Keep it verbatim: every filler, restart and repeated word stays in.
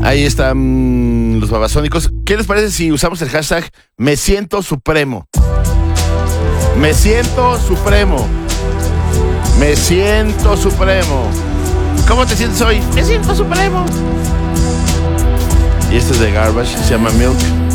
Ahí están los babasónicos. ¿Qué les parece si usamos el hashtag Me Siento Supremo? Me siento supremo. Me siento supremo. ¿Cómo te sientes hoy? Me siento supremo. Y este es de Garbage, se llama Milk.